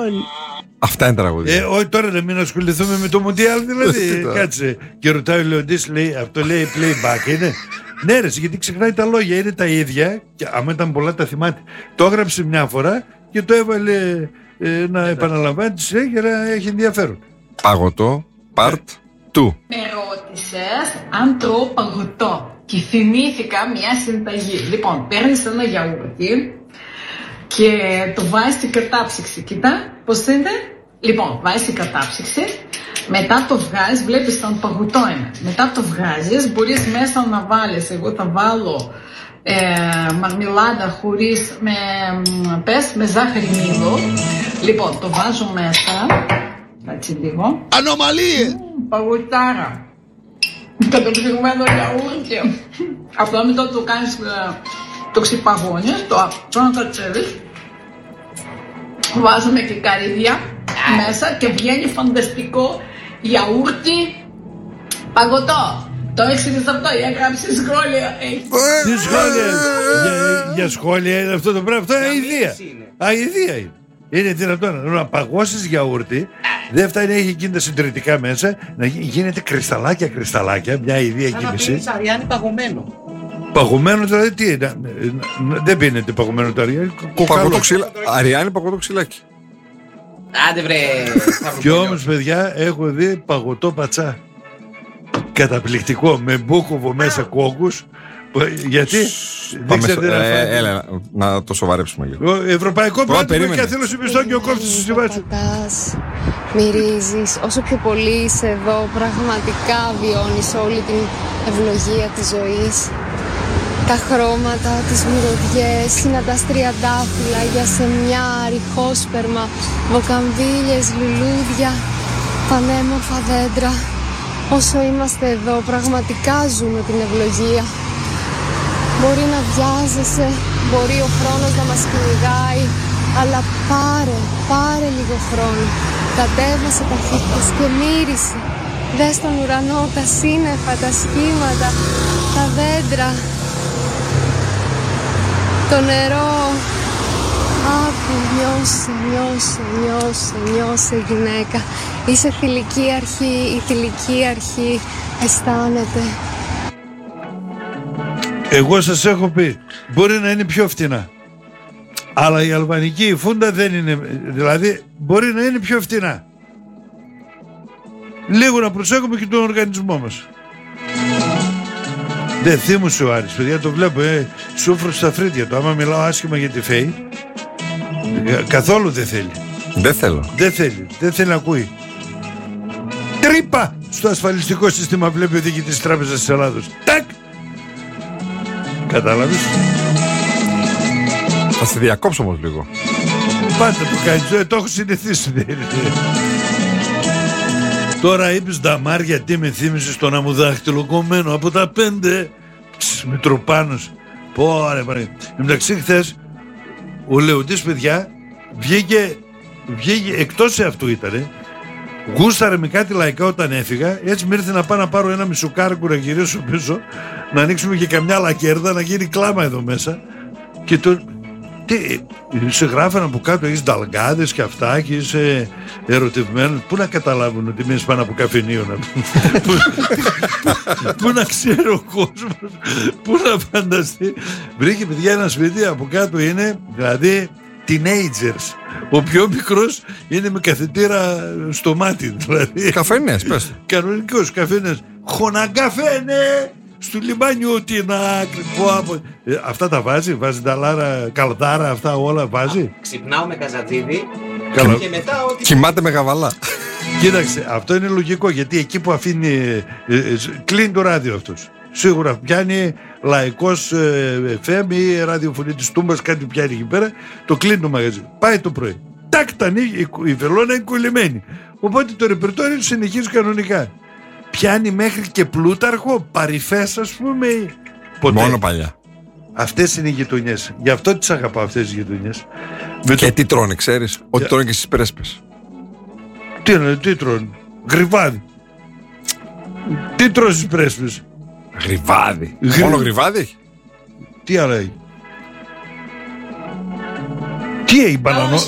Αυτά είναι τραγούδια. Όχι τώρα να μην ασχοληθούμε με το Μουντιάλ, δηλαδή. Κάτσε. Και ρωτάει ο Λεοντής, λέει, αυτό λέει playback είναι. Ναι, ρε, γιατί ξεχνάει τα λόγια, είναι τα ίδια. Και άμα ήταν πολλά τα θυμάται. Το έγραψε μια φορά και το έβαλε να επαναλαμβάνει τη συνέχεια για να έχει ενδιαφέρον. Παγωτό, part 2. Με ρώτησες αν τρώω παγωτό και θυμήθηκα μια συνταγή. Λοιπόν, παίρνεις ένα γιαούρτι και το βάζεις στην κατάψυξη. Κοίτα, πώς είναι. Λοιπόν, βάζεις στην κατάψυξη, μετά το βγάζεις, βλέπεις τον παγωτό είναι. Μετά το βγάζεις, μπορείς μέσα να βάλεις, εγώ θα βάλω μαρμελάδα χωρίς, με ζάχαρη μήλο. Λοιπόν, το βάζω μέσα, έτσι λίγο. Ανομαλίες! Παγωτάρα. Καταπληκτικό γιαούρτι. Αυτό μετά το κάνεις, το ξυπαγώνεις, το ανακατσεύεις. Βάζουμε και καρύδια μέσα και βγαίνει φανταστικό γιαούρτι παγωτό. Το έχεις δει αυτό ή έγραψε σχόλια? Τι σχόλια? Για σχόλια είναι αυτό το πράγμα. Αυτό είναι αηδία. Αηδία είναι. Είναι δυνατόν να παγώσεις γιαούρτι, δεν φτάνει να έχει εκείνη τα συντηρητικά μέσα, να γίνεται κρυσταλάκια, μια αηδία κίνηση. Σαν να πίνεις αριάνι παγωμένο. Παγωμένο δηλαδή τι είναι? Δεν πίνεται παγωμένο το αριάνι. Αριάνι παγωτό ξυλάκι. Άντε βρε. Κι όμως παιδιά έχω δει παγωτό πατσά. Καταπληκτικό, με μπούκοβο μέσα κόκκους. Γιατί δεν ξέρετε έλα, να το σοβαρέψουμε λίγο. Ευρωπαϊκό πρότυπο και αθήλωση μισθών και ο κόφτης της συμβάσης. Μυρίζεις, όσο πιο πολύ είσαι εδώ, πραγματικά βιώνεις όλη την ευλογία της ζωής. Τα χρώματα, τις μυρωδιές, συναντάς τριαντάφυλλα, γιασεμιά, ριχόσπερμα, βοκαμβίλιες, λουλούδια, πανέμορφα δέντρα. Όσο είμαστε εδώ, πραγματικά ζούμε την ευλογία. Μπορεί να βιάζεσαι, μπορεί ο χρόνος να μας κυνηγάει, αλλά πάρε λίγο χρόνο. Κατέβασε τα χείλη και μύρισε. Δες τον ουρανό, τα σύννεφα, τα σχήματα, τα δέντρα, το νερό. Άκου, νιώσε γυναίκα. Είσαι θηλυκή αρχή, η θηλυκή αρχή αισθάνεται. Εγώ σας έχω πει, μπορεί να είναι πιο φτηνά, αλλά η αλβανική φούντα δεν είναι, δηλαδή μπορεί να είναι πιο φτηνά. Λίγο να προσέχουμε και τον οργανισμό μας. Δεν θύμωσε ο Άρης, παιδιά, το βλέπω, σούφρο στα φρύδια του. Άμα μιλάω άσχημα για τη ΦΕΗ, καθόλου δεν θέλει. Δεν θέλει να ακούει. Τρύπα στο ασφαλιστικό σύστημα βλέπει ο διοικητής της Τράπεζας της Ελλάδος. Τάκ! Κατάλαβες? Θα σε διακόψω όμως λίγο. Πάντα το κάνεις, το έχω συνηθίσει. Τώρα είπες Νταμάρ, γιατί με θύμισες τον αμμουδάχτυλο κομμένο από τα 5 Μητροπάνους. Πόρε παρέ. Εντάξει, χθες ο Λεοντής, παιδιά, βγήκε εκτός σε αυτού ήτανε. Γούσταρε με κάτι λαϊκά όταν έφυγα. Έτσι με ήρθε να πάω να πάρω ένα μισοκάρκου να γυρίσω πίσω, να ανοίξουμε και καμιά λακέρδα, να γίνει κλάμα εδώ μέσα. Και σε γράφανε από κάτω, έχεις νταλγκάδες και αυτά και είσαι ερωτευμένος. Πού να καταλάβουν ότι μείνεις πάνω από καφενείο? Πού να ξέρει ο κόσμος? Πού να φανταστεί? Βρήκε, παιδιά, ένα σπίτι από κάτω, είναι δηλαδή teenagers. Ο πιο μικρός είναι με καθετήρα στο μάτι, δηλαδή. Καφένες, πες. Κανονικός καφένες. Χωναγκαφένε! Στου λιμάνιου την άκρη. Αυτά τα βάζει νταλάρα, καλδάρα, αυτά όλα βάζει. Ξυπνάω με Καζατζίδη και μετά ό,τι... Κοιμάται με γαβαλά. Κοίταξε, αυτό είναι λογικό, γιατί εκεί που αφήνει, κλείνει το ράδιο αυτός. Σίγουρα πιάνει λαϊκός FM ή ραδιοφωνή της Τούμπας, κάτι πιάνει εκεί πέρα, το κλείνει το μαγαζί. Πάει το πρωί. Τάκ, η βελόνα είναι κολλημένη. Οπότε το ρεπερτόριο συνεχίζει κανονικά. Πιάνει μέχρι και Πλούταρχο, Παρυφές, ας πούμε. Ποτέ. Μόνο παλιά. Αυτές είναι οι γειτονιές. Γι' αυτό τις αγαπάω αυτές τις γειτονιές. Και τι τρώνε, ξέρεις? Ότι τρώνε και στις πρέσπες. Τι τρώνε? Γρυβάδι. Τι τρώνε στις πρέσπες? Γρυβάδι. Μόνο γρυβάδι έχει? Τι άλλο έχει? Τι έχει?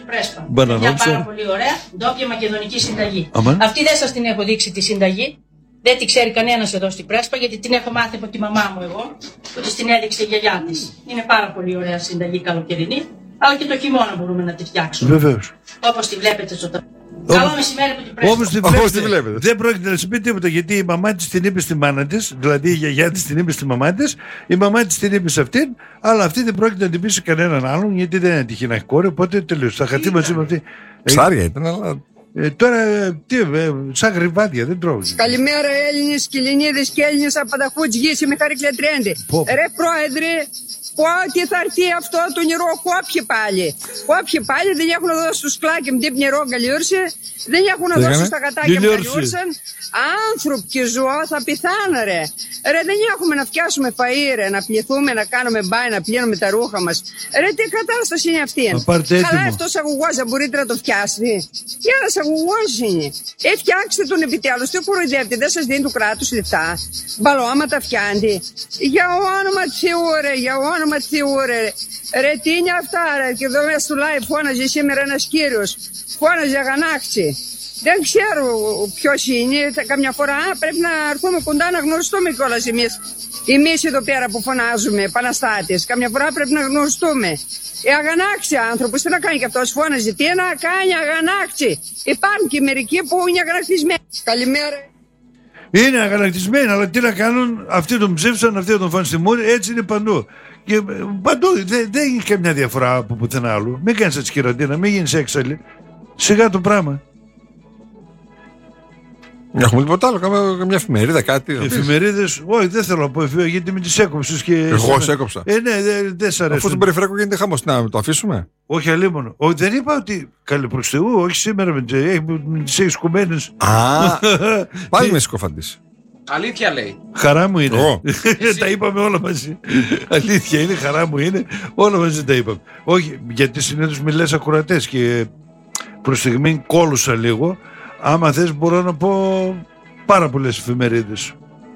πρέσπα. Μπανανόξα. Μια πάρα πολύ ωραία ντόπια μακεδονική συνταγή. Αμάν. Αυτή δεν σας την έχω δείξει τη συνταγή. Δεν την ξέρει κανένας εδώ στην πρέσπα, γιατί την έχω μάθει από τη μαμά μου εγώ, που της την έδειξε η γιαγιά της. Είναι πάρα πολύ ωραία συνταγή καλοκαιρινή, αλλά και το χειμώνα μπορούμε να τη φτιάξουμε. Βεβαίως. Όπως τη βλέπετε στο τραπέζι. Καλό μεσημέρι από την πρέσπα. Όπως τη βλέπετε. Δεν πρόκειται να σου πει τίποτα, γιατί η μαμά της την είπε στη μάνα της, δηλαδή η γιαγιά της την είπε στη μαμά της, η μαμά της την είπε σε αυτήν, αλλά αυτή δεν πρόκειται να την πει σε κανέναν άλλον, γιατί δεν έτυχε να έχει κόρη, οπότε τελείωσε. Θα χαθεί μαζί με αυτή. Ψάρια ήταν, αλλά. Τώρα, σαν γρυβάτια, δεν τρώω. Καλημέρα Έλληνες και Ελληνίδες και Έλληνες από τα Χουτζγή σε Μιχαρή Κλετρέντη. Ρε πρόεδρε, πότε θα έρθει αυτό το νερό, κόπιε πάλι. Κόπιε πάλι, δεν έχουν δώσει στους κλάκες με νερό καλιούρσε, δεν έχουν δώσει στα γατάκια που καλιούρσαν. Άνθρωποι και ζώα θα πεθάνε ρε. Ρε δεν έχουμε να φτιάσουμε φαΐ ρε, να πληθούμε, να κάνουμε μπάι, να πλύνουμε τα ρούχα μας. Ρε τι κατάσταση είναι αυτή. Καλά αυτός αγωγός δεν μπορείτε να το φτιάσετε. Και ένας αγωγός είναι. Φτιάξτε τον επιτέλους, τι κοροϊδεύετε, δεν σας δίνει του κράτους λεφτά. Μπαλώματα φτιάνει. Για όνομα του Θεού ρε, για όνομα του Θεού ρε. Ρε τι είναι αυτά ρε, και εδώ μέσα στο live φώναζε σήμερα ένας κύριος. Φώναζε αγανάκτηση. Δεν ξέρω ποιος είναι, καμιά φορά πρέπει να έρθουμε κοντά να γνωριστούμε κιόλας εμείς εδώ πέρα που φωνάζουμε, επαναστάτες. Καμιά φορά πρέπει να γνωριστούμε. Αγανάκτηση άνθρωπος, τι να κάνει κι αυτός, φώναζε, τι να κάνει αγανάκτηση. Υπάρχουν και μερικοί που είναι αγανακτισμένοι. Καλημέρα. Είναι αγανακτισμένοι, αλλά τι να κάνουν, αυτοί τον ψήφισαν, αυτοί τον φάνε στη μούρη, έτσι είναι παντού. Και παντού δεν έχει καμιά διαφορά από πουθενά άλλου. Μην κάνεις έτσι χειροντίνα, μην γίνεις έξαλλη. Σιγά το πράγμα. Έχουμε τίποτα άλλο, καμιά εφημερίδα, κάτι. Εφημερίδες, όχι, δεν θέλω να πω εφημερίδα, γιατί με τις έκοψες και. Εγώ σε έκοψα. Ναι, δεν σ' αρέσει. Αφού στον περιφερειακό γίνεται χαμός, να το αφήσουμε. Όχι, αλλήμον. Δεν είπα ότι. Καλή προς Θεού, όχι σήμερα με τις έχεις κουμένες. Πάλι με συκοφαντής. Αλήθεια λέει. Χαρά μου είναι. Τα είπαμε όλα μαζί. Αλήθεια είναι, χαρά μου είναι. Όλα μαζί τα είπαμε. Όχι, γιατί συνήθως μιλές ακουρατές και προς στιγμή κόλουσα λίγο. Άμα θες μπορώ να πω πάρα πολλές εφημερίδες.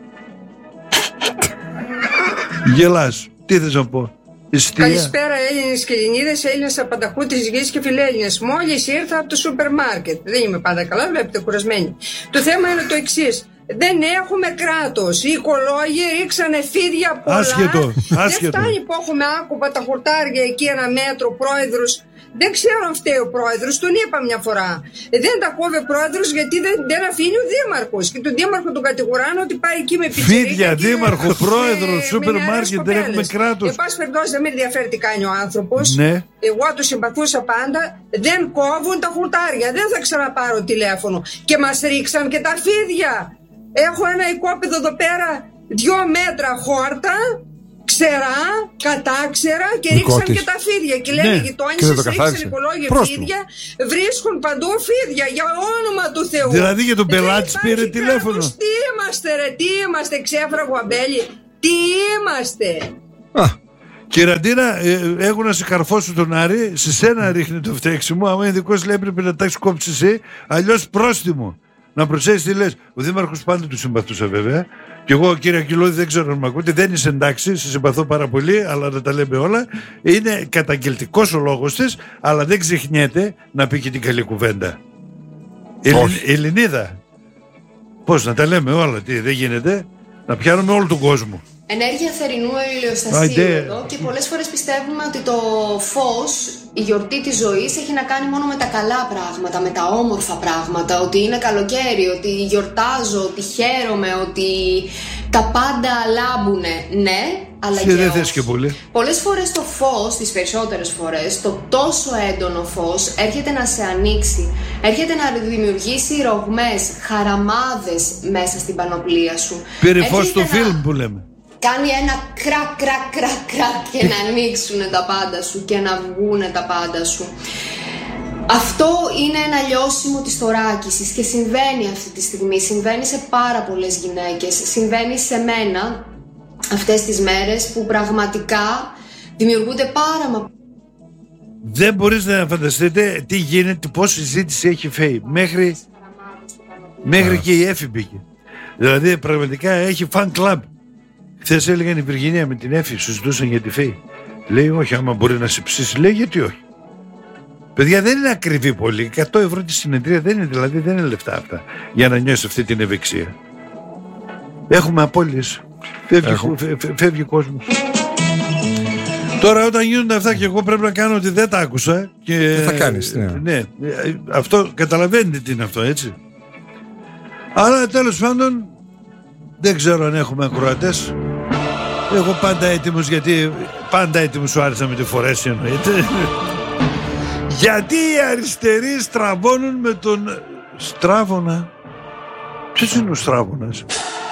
Γελάς. Τι θες να πω. Ιστία. Καλησπέρα Έλληνες και Ελληνίδες, Έλληνες από τα Χούτ της Γης και Φιλέλληνες. Μόλις ήρθα από το σούπερ μάρκετ. Δεν είμαι πάντα καλά, βλέπετε κουρασμένη. Το θέμα είναι το εξής. Δεν έχουμε κράτος. Οι οικολόγοι ρίξανε φίδια πολλά. Άσχετο. Δεν φτάνει που έχουμε άκουπα τα χορτάρια εκεί ένα μέτρο, πρόεδρος. Δεν ξέρω αν φταίει ο πρόεδρος, τον είπα μια φορά. Δεν τα κόβει ο πρόεδρος γιατί δεν αφήνει ο δήμαρχος. Και τον δήμαρχο τον κατηγοράνε ότι πάει εκεί με πιτσιρίκα. Φίδια, δήμαρχο, πρόεδρο, σούπερ μάρκετ, δεν έχουμε κράτος. Εν πάση περιπτώσει δεν με ενδιαφέρει τι κάνει ο άνθρωπος. Ναι. Εγώ του συμπαθούσα πάντα. Δεν κόβουν τα χορτάρια. Δεν θα ξαναπάρω τηλέφωνο. Και μας ρίξαν και τα φίδια. Έχω ένα οικόπεδο εδώ πέρα 2 μέτρα χόρτα, ξερά, κατάξερα και ρίξαν και τα φίδια. Και λένε οι γειτόνισσες ρίξαν οικολόγια φίδια, βρίσκουν παντού φίδια για όνομα του Θεού. Δηλαδή για τον πελάτη πήρε τηλέφωνο. Τι είμαστε ρε, τι είμαστε ξέφραγο αμπέλι, τι είμαστε. Κύριε Αντίνα, έχω να σε καρφώσω τον Άρη, σε σένα ρίχνει το φταίξιμο. Άμα είναι δικός λέει πρέπει να τα έχεις κόψει εσύ, αλλιώς πρόστιμο. Να προσέχεις τι λες. Ο δήμαρχος πάντα του συμπαθούσα βέβαια. Και εγώ κύριε Ακυλώδη δεν ξέρω αν με ακούτε. Δεν είσαι εντάξει, σε συμπαθώ πάρα πολύ, αλλά να τα λέμε όλα. Είναι καταγγελτικός ο λόγος της, αλλά δεν ξεχνιέται να πει και την καλή κουβέντα. Ελληνίδα. Πώς να τα λέμε όλα, τι δεν γίνεται. Να πιάνουμε όλο τον κόσμο. Ενέργεια θερινού ηλιοστασίου εδώ και πολλές φορές πιστεύουμε ότι το φως, η γιορτή της ζωής έχει να κάνει μόνο με τα καλά πράγματα, με τα όμορφα πράγματα, ότι είναι καλοκαίρι, ότι γιορτάζω, ότι χαίρομαι, ότι τα πάντα λάμπουνε. Ναι, αλλά και δεν θες και πολύ. Πολλές φορές το φως, τις περισσότερες φορές, το τόσο έντονο φως έρχεται να σε ανοίξει, έρχεται να δημιουργήσει ρογμές, χαραμάδες μέσα στην πανοπλία σου. Πήρε φως στο φιλμ που λέμε. Κάνει ένα κρακ και να ανοίξουν τα πάντα σου και να βγούνε τα πάντα σου. Αυτό είναι ένα λιώσιμο της θωράκισης και συμβαίνει αυτή τη στιγμή, συμβαίνει σε πάρα πολλές γυναίκες, συμβαίνει σε μένα αυτές τις μέρες που πραγματικά δημιουργούνται Δεν μπορείς να φανταστείτε τι γίνεται, πόση συζήτηση έχει φέει. Μέχρι και η Έφη μπήκε. Δηλαδή πραγματικά έχει fan club. Χθες έλεγαν η Βυργινία με την Έφη, συζητούσαν για τη Φέη. Λέει όχι, άμα μπορεί να σε ψήσει, λέει γιατί όχι. Παιδιά, δεν είναι ακριβή πολύ. 100 ευρώ τη συνεδρία δεν είναι, δηλαδή δεν είναι λεφτά αυτά για να νιώσει αυτή την ευεξία. Έχουμε απώλειες. Φεύγει κόσμος. Τώρα όταν γίνονται αυτά και εγώ πρέπει να κάνω ότι δεν τα άκουσα. Και τι θα κάνεις? Ναι, αυτό καταλαβαίνετε τι είναι αυτό, έτσι. Αλλά τέλος πάντων δεν ξέρω αν έχουμε ακροατές. Εγώ πάντα έτοιμος, γιατί πάντα έτοιμος σου άρεσα με τη φορέση, εννοείται. Γιατί οι αριστεροί στραβώνουν με τον Στράβωνα. Ποιος είναι ο Στράβωνας?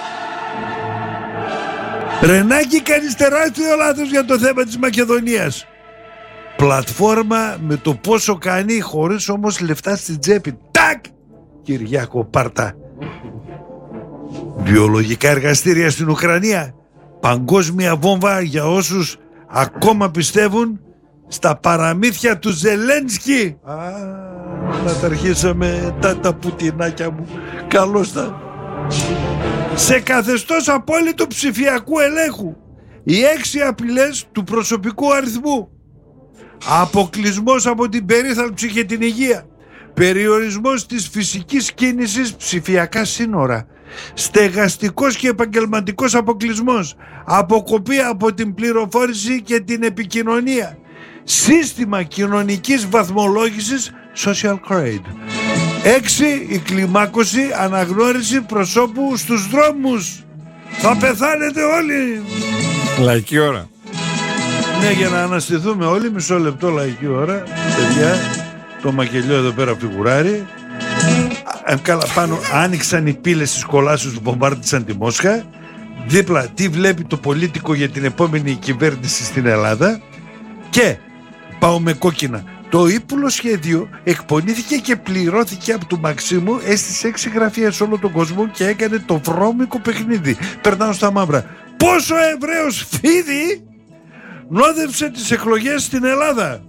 Ρενάκη, κάνεις τεράστιο λάθος για το θέμα της Μακεδονίας. Πλατφόρμα με το πόσο κάνει, χωρίς όμως λεφτά στην τσέπη. Τάκ! Κυριάκο, πάρτα. Βιολογικά εργαστήρια στην Ουκρανία. Παγκόσμια βόμβα για όσους ακόμα πιστεύουν στα παραμύθια του Ζελένσκι. Να τα αρχίσαμε τα πουτινάκια μου. Καλώς τα. Σε καθεστώς απόλυτου ψηφιακού ελέγχου. Οι 6 απειλές του προσωπικού αριθμού. Αποκλεισμός από την περίθαλψη και την υγεία. Περιορισμός της φυσικής κίνησης, ψηφιακά σύνορα. Στεγαστικός και επαγγελματικός αποκλεισμός. Αποκοπή από την πληροφόρηση και την επικοινωνία. Σύστημα κοινωνικής βαθμολόγησης, social grade. 6. Η κλιμάκωση, αναγνώριση προσώπου στους δρόμους. Θα πεθάνετε όλοι. Λαϊκή ώρα. Ναι, για να αναστηθούμε όλοι. Μισό λεπτό, λαϊκή ώρα. Παιδιά, το μακελιό εδώ πέρα φιγουράρει. Καλά, πάνω άνοιξαν οι πύλες της κολάσεως που μπομπάρτισαν τη Μόσχα. Δίπλα τι βλέπει το πολίτικο για την επόμενη κυβέρνηση στην Ελλάδα. Και πάω με κόκκινα. Το ύπουλο σχέδιο εκπονήθηκε και πληρώθηκε από του Μαξίμου, έστησε 6 γραφεία σε όλο τον κόσμο και έκανε το βρώμικο παιχνίδι. Περνάω στα μαύρα. Πόσο Εβραίος φίδι νόδευσε τις εκλογές στην Ελλάδα?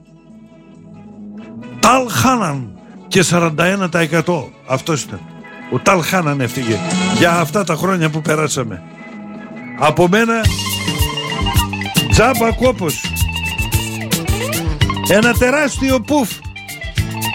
Ταλ Χάναν και 41%. Αυτός ήταν. Ο Ταλ Χάναν έφυγε για αυτά τα χρόνια που περάσαμε. Από μένα τζάμπα κόπος. Ένα τεράστιο πουφ